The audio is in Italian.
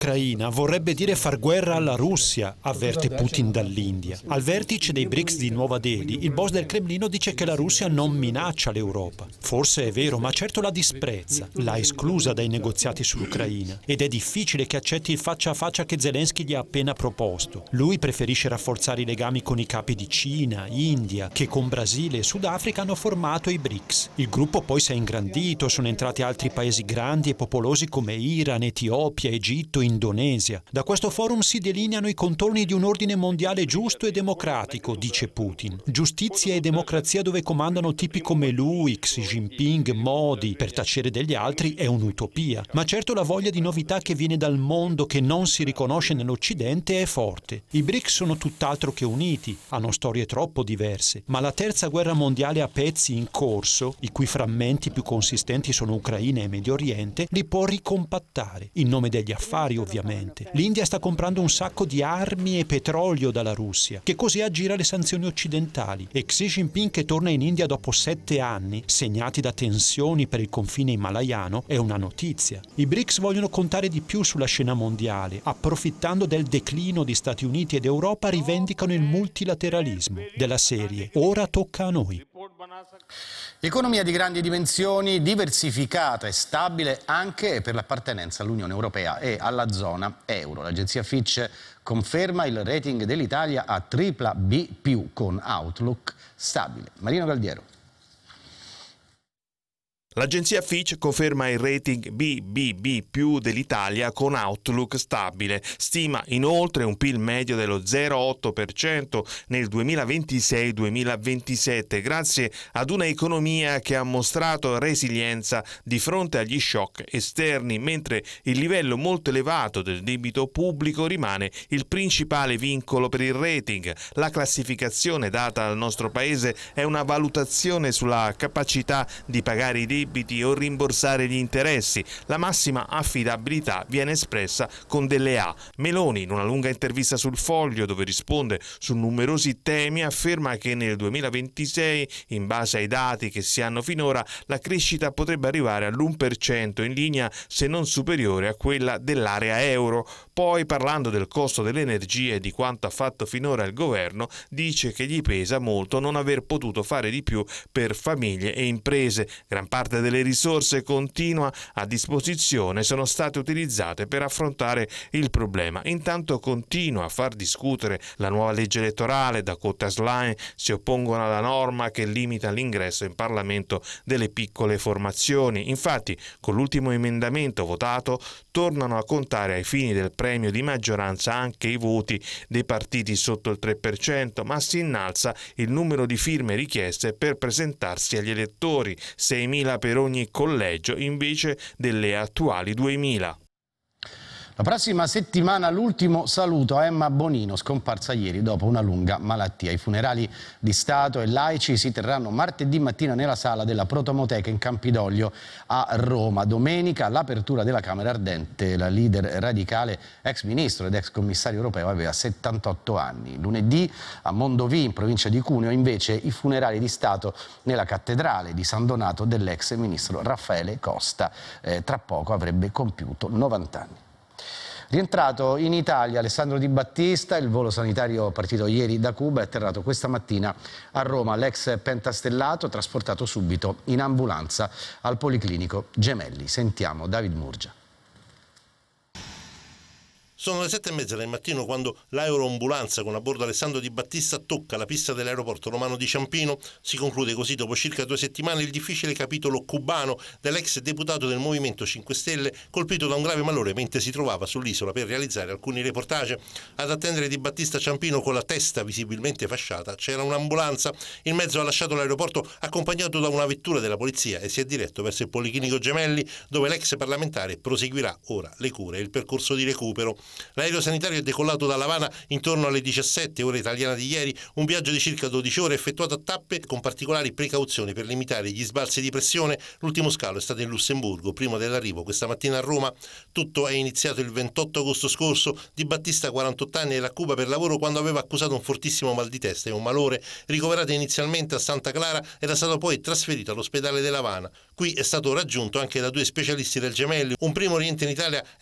Ucraina vorrebbe dire far guerra alla Russia, avverte Putin dall'India. Al vertice dei BRICS di Nuova Delhi, il boss del Cremlino dice che la Russia non minaccia l'Europa. Forse è vero, ma certo la disprezza, l'ha esclusa dai negoziati sull'Ucraina. Ed è difficile che accetti il faccia a faccia che Zelensky gli ha appena proposto. Lui preferisce rafforzare i legami con i capi di Cina, India, che con Brasile e Sudafrica hanno formato i BRICS. Il gruppo poi si è ingrandito, sono entrati altri paesi grandi e popolosi come Iran, Etiopia, Egitto, Indonesia. Da questo forum si delineano i contorni di un ordine mondiale giusto e democratico, dice Putin. Giustizia e democrazia dove comandano tipi come lui, Xi Jinping, Modi. Per tacere degli altri è un'utopia. Ma certo la voglia di novità che viene dal mondo che non si riconosce nell'Occidente è forte. I BRICS sono tutt'altro che uniti, hanno storie troppo diverse. Ma la terza guerra mondiale a pezzi in corso, i cui frammenti più consistenti sono Ucraina e Medio Oriente, li può ricompattare, in nome degli affari ovviamente. L'India sta comprando un sacco di armi e petrolio dalla Russia, che così aggira le sanzioni occidentali. E Xi Jinping che torna in India dopo 7 anni, segnati da tensioni per il confine himalayano, è una notizia. I BRICS vogliono contare di più sulla scena mondiale, approfittando del declino di Stati Uniti ed Europa rivendicano il multilateralismo. Della serie, ora tocca a noi. Economia di grandi dimensioni, diversificata e stabile anche per l'appartenenza all'Unione Europea e alla zona euro. L'agenzia Fitch conferma il rating dell'Italia a BBB+, con outlook stabile. Marino Galdiero. L'agenzia Fitch conferma il rating BBB+ dell'Italia con outlook stabile. Stima inoltre un PIL medio dello 0,8% nel 2026-2027, grazie ad una economia che ha mostrato resilienza di fronte agli shock esterni, mentre il livello molto elevato del debito pubblico rimane il principale vincolo per il rating. La classificazione data al nostro paese è una valutazione sulla capacità di pagare i debiti o rimborsare gli interessi. La massima affidabilità viene espressa con delle A. Meloni, in una lunga intervista sul Foglio dove risponde su numerosi temi, afferma che nel 2026, in base ai dati che si hanno finora, la crescita potrebbe arrivare all'1% in linea, se non superiore a quella dell'area euro. Poi, parlando del costo dell'energia e di quanto ha fatto finora il governo, dice che gli pesa molto non aver potuto fare di più per famiglie e imprese. Gran parte delle risorse continua a disposizione sono state utilizzate per affrontare il problema. Intanto continua a far discutere la nuova legge elettorale. Dakota Slime si oppongono alla norma che limita l'ingresso in Parlamento delle piccole formazioni. Infatti, con l'ultimo emendamento votato, tornano a contare ai fini del premio di maggioranza anche i voti dei partiti sotto il 3%, ma si innalza il numero di firme richieste per presentarsi agli elettori, 6.000 per ogni collegio invece delle attuali 2.000. La prossima settimana l'ultimo saluto a Emma Bonino, scomparsa ieri dopo una lunga malattia. I funerali di Stato e laici si terranno martedì mattina nella sala della Protomoteca in Campidoglio a Roma. Domenica l'apertura della Camera Ardente. La leader radicale, ex ministro ed ex commissario europeo, aveva 78 anni. Lunedì a Mondovì, in provincia di Cuneo, invece i funerali di Stato nella cattedrale di San Donato dell'ex ministro Raffaele Costa. Tra poco avrebbe compiuto 90 anni. Rientrato in Italia Alessandro Di Battista, il volo sanitario partito ieri da Cuba è atterrato questa mattina a Roma. L'ex pentastellato trasportato subito in ambulanza al Policlinico Gemelli. Sentiamo David Murgia. Sono le 7:30 del mattino quando l'aeroambulanza con a bordo Alessandro Di Battista tocca la pista dell'aeroporto romano di Ciampino. Si conclude così dopo circa 2 settimane il difficile capitolo cubano dell'ex deputato del Movimento 5 Stelle colpito da un grave malore mentre si trovava sull'isola per realizzare alcuni reportage. Ad attendere Di Battista a Ciampino con la testa visibilmente fasciata c'era un'ambulanza. Il mezzo ha lasciato l'aeroporto accompagnato da una vettura della polizia e si è diretto verso il Policlinico Gemelli dove l'ex parlamentare proseguirà ora le cure e il percorso di recupero. L'aereo sanitario è decollato da L'Avana intorno alle 17 ore italiane di ieri, un viaggio di circa 12 ore effettuato a tappe con particolari precauzioni per limitare gli sbalzi di pressione. L'ultimo scalo è stato in Lussemburgo prima dell'arrivo questa mattina a Roma. Tutto è iniziato il 28 agosto scorso. Di Battista, 48 anni, era a Cuba per lavoro quando aveva accusato un fortissimo mal di testa e un malore. Ricoverato inizialmente a Santa Clara, era stato poi trasferito all'ospedale dell'Avana. Qui è stato raggiunto anche da 2 specialisti del Gemelli. Un primo rientro in Italia